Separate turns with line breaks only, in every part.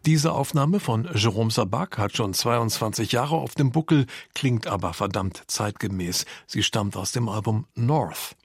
Diese Aufnahme von Jérôme Sabac hat schon 22 Jahre auf dem Buckel, klingt aber verdammt zeitgemäß. Sie stammt aus dem Album North.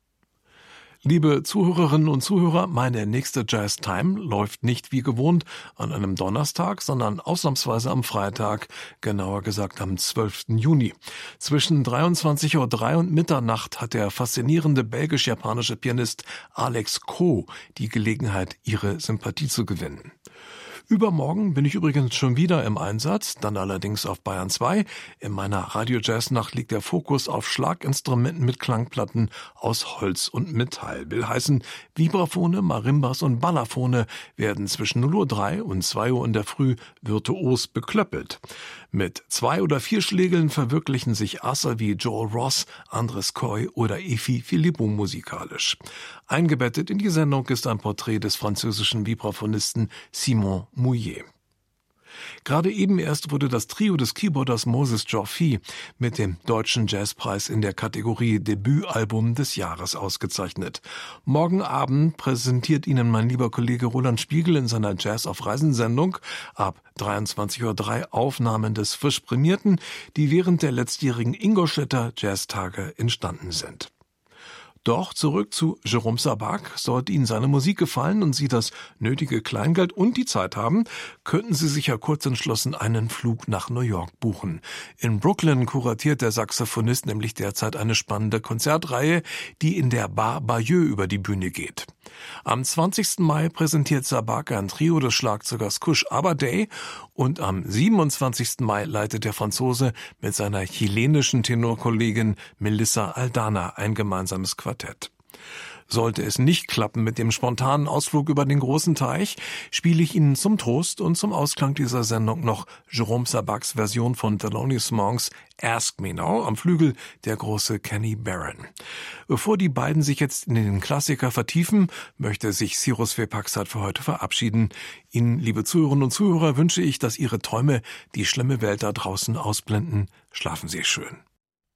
Liebe Zuhörerinnen und Zuhörer, meine nächste Jazz Time läuft nicht wie gewohnt an einem Donnerstag, sondern ausnahmsweise am Freitag, genauer gesagt am 12. Juni. Zwischen 23:03 und Mitternacht hat der faszinierende belgisch-japanische Pianist Alex Ko die Gelegenheit, Ihre Sympathie zu gewinnen. Übermorgen bin ich übrigens schon wieder im Einsatz, dann allerdings auf Bayern 2. In meiner Radio-Jazz-Nacht liegt der Fokus auf Schlaginstrumenten mit Klangplatten aus Holz und Metall. Will heißen, Vibraphone, Marimbas und Balafone werden zwischen 0:03 und 2 Uhr in der Früh virtuos beklöppelt. Mit 2 oder 4 Schlägeln verwirklichen sich Asse wie Joel Ross, Andres Coy oder Efi Philippou musikalisch. Eingebettet in die Sendung ist ein Porträt des französischen Vibraphonisten Simon Mouillet. Gerade eben erst wurde das Trio des Keyboarders Moses Jorfi mit dem Deutschen Jazzpreis in der Kategorie Debütalbum des Jahres ausgezeichnet. Morgen Abend präsentiert Ihnen mein lieber Kollege Roland Spiegel in seiner Jazz auf Reisen-Sendung ab 23:03 Aufnahmen des frisch Prämierten, die während der letztjährigen Ingolstädter Jazztage entstanden sind. Doch zurück zu Jérôme Sabac. Sollte Ihnen seine Musik gefallen und Sie das nötige Kleingeld und die Zeit haben, könnten Sie sich ja kurz entschlossen einen Flug nach New York buchen. In Brooklyn kuratiert der Saxophonist nämlich derzeit eine spannende Konzertreihe, die in der Bar Bayeux über die Bühne geht. Am 20. Mai präsentiert Sabac ein Trio des Schlagzeugers Kush Abaday und am 27. Mai leitet der Franzose mit seiner chilenischen Tenorkollegin Melissa Aldana ein gemeinsames Quartett. Sollte es nicht klappen mit dem spontanen Ausflug über den großen Teich, spiele ich Ihnen zum Trost und zum Ausklang dieser Sendung noch Jérôme Sabacs Version von Thelonious Monks Ask Me Now, am Flügel der große Kenny Barron. Bevor die beiden sich jetzt in den Klassiker vertiefen, möchte sich Cyrus Vepaksat für heute verabschieden. Ihnen, liebe Zuhörerinnen und Zuhörer, wünsche ich, dass Ihre Träume die schlimme Welt da draußen ausblenden. Schlafen Sie schön.